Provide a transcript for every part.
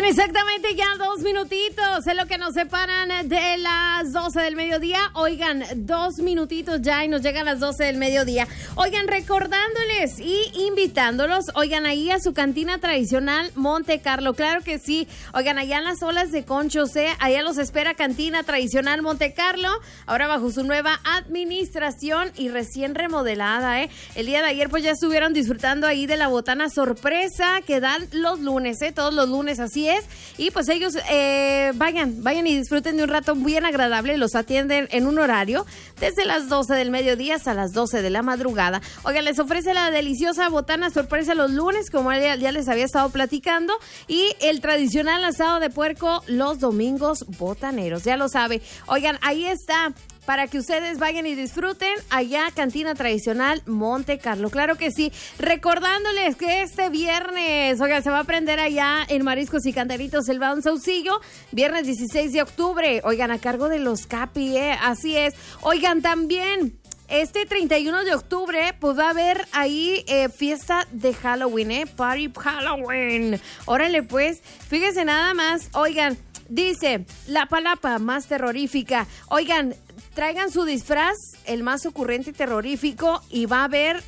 exactamente ya 2 minutitos es lo que nos separan de las 12 del mediodía. Oigan, 2 minutitos ya y nos llegan las 12 del mediodía. Oigan, recordándoles y invitándolos, oigan, ahí a su cantina tradicional Monte Carlo. Claro que sí. Oigan, allá en las olas de Conchos, allá los espera Cantina Tradicional Monte Carlo, ahora bajo su nueva administración y recién remodelada, El día de ayer pues ya estuvieron disfrutando ahí de la botana sorpresa que dan los lunes, todos los lunes, así es. Y pues ellos vayan y disfruten de un rato bien agradable. Los atienden en un horario desde las 12 del mediodía hasta las 12 de la madrugada. Oigan, les ofrece la deliciosa botana sorpresa los lunes, como ya les había estado platicando, y el tradicional asado de puerco los domingos botaneros, ya lo sabe. Oigan, ahí está, para que ustedes vayan y disfruten allá, Cantina Tradicional Monte Carlo. Claro que sí. Recordándoles que este viernes, oigan, se va a prender allá en Mariscos y Cantaritos el Bar Saucillo, viernes 16 de octubre. Oigan, a cargo de los Capi, así es. Oigan, también este 31 de octubre, pues va a haber ahí fiesta de Halloween, Party Halloween. Órale, pues, fíjense nada más. Oigan, dice, la palapa más terrorífica. Oigan, traigan su disfraz, el más ocurrente y terrorífico, y va a haber,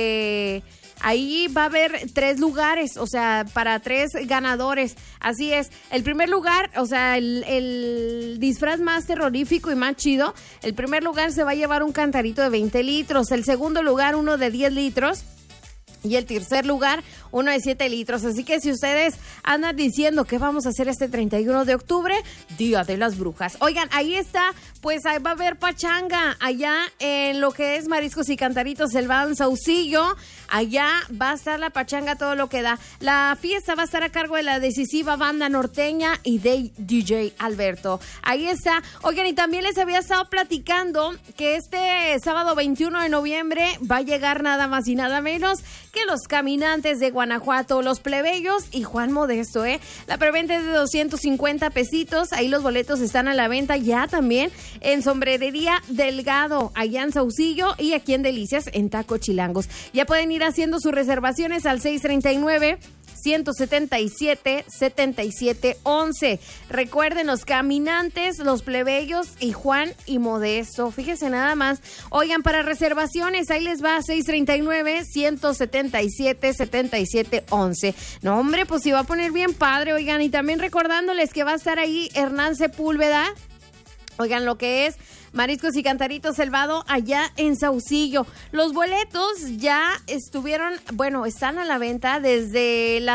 ahí va a haber 3 lugares, o sea, para 3 ganadores. Así es, el primer lugar, o sea, el disfraz más terrorífico y más chido, el primer lugar se va a llevar un cantarito de 20 litros, el segundo lugar uno de 10 litros, y el tercer lugar, uno de 7 litros. Así que si ustedes andan diciendo que vamos a hacer este 31 de octubre, Día de las Brujas. Oigan, ahí está, pues ahí va a haber pachanga, allá en lo que es Mariscos y Cantaritos, el Bar Saucillo. Allá va a estar la pachanga, todo lo que da. La fiesta va a estar a cargo de la decisiva banda norteña y de DJ Alberto. Ahí está. Oigan, y también les había estado platicando que este sábado 21 de noviembre va a llegar nada más y nada menos que los Caminantes de Guanajuato, los Plebeyos y Juan Modesto, La preventa es de 250 pesitos. Ahí los boletos están a la venta ya también en Sombrerería Delgado, allá en Saucillo, y aquí en Delicias, en Taco Chilangos. Ya pueden ir haciendo sus reservaciones al 639-177-7711. Recuerden, los Caminantes, los Plebeyos y Juan y Modesto. Fíjense nada más. Oigan, para reservaciones, ahí les va, 639-177-7711. No, hombre, pues se va a poner bien padre. Oigan, y también recordándoles que va a estar ahí Hernán Sepúlveda. Oigan, lo que es Mariscos y Cantaritos Selvado allá en Saucillo. Los boletos ya están a la venta desde el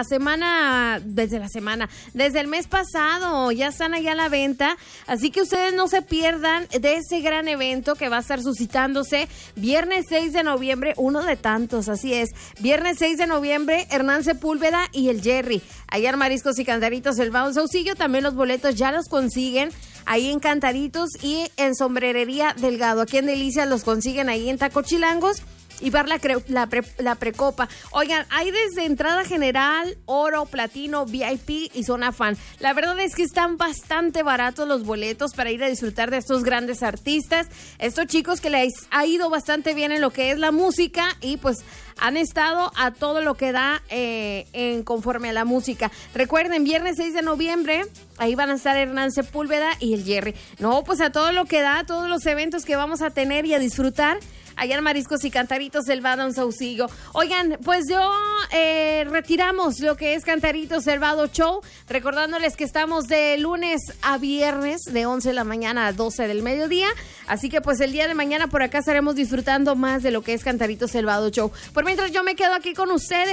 mes pasado, ya están allá a la venta, así que ustedes no se pierdan de ese gran evento que va a estar suscitándose viernes 6 de noviembre, uno de tantos, así es, viernes 6 de noviembre, Hernán Sepúlveda y el Jerry, allá en Mariscos y Cantaritos Selvado en Saucillo. También los boletos ya los consiguen ahí en Cantaritos y en Sombrerería Delgado. Aquí en Delicias los consiguen ahí en Taco Chilangos y ver la precopa. Oigan, hay desde entrada general, oro, platino, VIP y zona fan. La verdad es que están bastante baratos los boletos para ir a disfrutar de estos grandes artistas, estos chicos que les ha ido bastante bien en lo que es la música y pues han estado a todo lo que da en conforme a la música. Recuerden, viernes 6 de noviembre, ahí van a estar Hernán Sepúlveda y el Jerry. No, pues a todo lo que da, todos los eventos que vamos a tener y a disfrutar allá en Mariscos y Cantaritos Selvado en Saucillo. Oigan, pues retiramos lo que es Cantaritos Selvado Show, recordándoles que estamos de lunes a viernes de 11 de la mañana a 12 del mediodía, así que pues el día de mañana por acá estaremos disfrutando más de lo que es Cantaritos Selvado Show. Por mientras yo me quedo aquí con ustedes.